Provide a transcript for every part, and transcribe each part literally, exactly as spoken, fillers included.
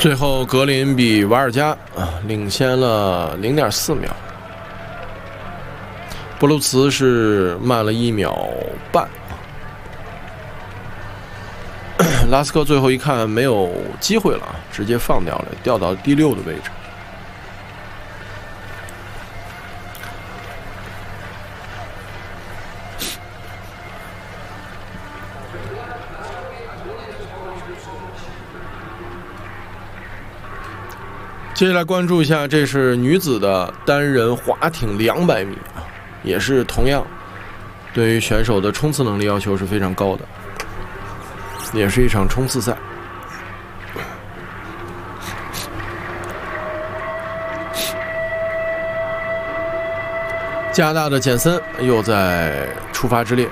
最后格林比瓦尔加啊领先了零点四秒，布鲁茨是慢了一秒半。拉斯科最后一看没有机会了，直接放掉了，掉到第六的位置。接下来关注一下，这是女子的单人划艇两百米啊，也是同样对于选手的冲刺能力要求是非常高的，也是一场冲刺赛。加拿大的简森又在出发之列，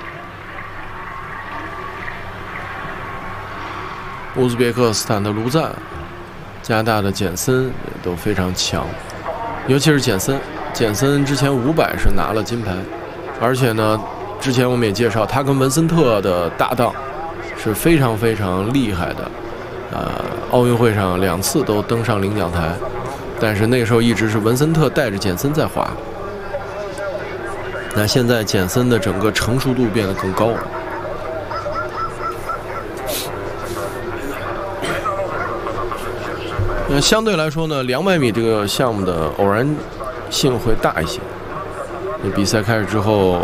乌兹别克斯坦的卢赞。加拿大的简森也都非常强，尤其是简森。简森之前五百是拿了金牌，而且呢，之前我们也介绍，他跟文森特的搭档是非常非常厉害的。呃，奥运会上两次都登上领奖台，但是那个时候一直是文森特带着简森在滑。那现在简森的整个成熟度变得更高了。那相对来说呢，两百米这个项目的偶然性会大一些。那比赛开始之后，